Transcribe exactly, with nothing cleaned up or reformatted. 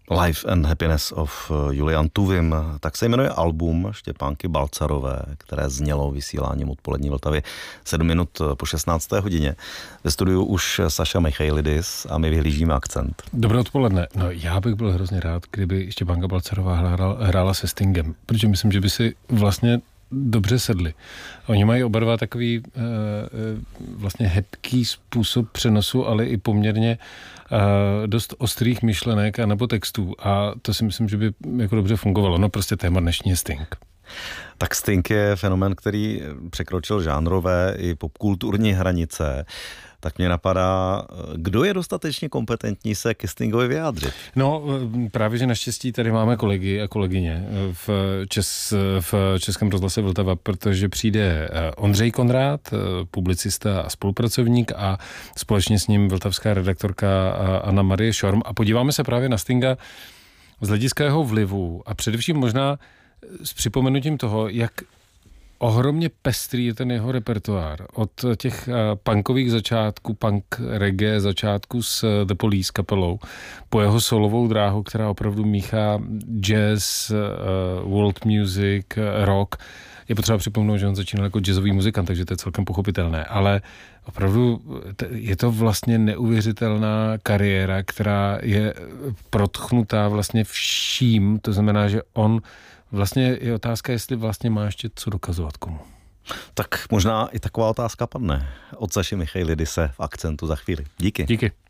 Life and Happiness of Julian Tuvim, tak se jmenuje album Štěpánky Balcarové, které znělo vysíláním Odpolední Vltavy sedm minut po šestnácté hodině. Ve studiu už Saša Michailidis a my vyhlížíme Akcent. Dobré odpoledne. No, já bych byl hrozně rád, kdyby Štěpánka Balcarová hrála, hrála se Stingem, protože myslím, že by si vlastně dobře sedli. Oni mají oba dva takový e, e, vlastně hebký způsob přenosu, ale i poměrně e, dost ostrých myšlenek a nebo textů. A to si myslím, že by jako dobře fungovalo. No prostě téma dnešní je Sting. Tak Sting je fenomén, který překročil žánrové i popkulturní hranice. Tak mě napadá, kdo je dostatečně kompetentní se ke Stingovi vyjádřit? No právě, že naštěstí tady máme kolegy a kolegyně v, Čes, v Českém rozhlase Vltava, protože přijde Ondřej Konrád, publicista a spolupracovník, a společně s ním vltavská redaktorka Anna Marie Šorm, a podíváme se právě na Stinga z hlediska jeho vlivu a především možná s připomenutím toho, jak ohromně pestrý je ten jeho repertoár. Od těch uh, punkových začátků, punk reggae začátků s The Police kapelou, po jeho solovou dráhu, která opravdu míchá jazz, uh, world music, rock. Je potřeba připomenout, že on začínal jako jazzový muzikant, takže to je celkem pochopitelné. Ale opravdu je to vlastně neuvěřitelná kariéra, která je protchnutá vlastně vším. To znamená, že on vlastně je otázka, jestli vlastně má ještě co dokazovat komu. Tak možná i taková otázka padne od Saši Michailidise v Akcentu za chvíli. Díky. Díky.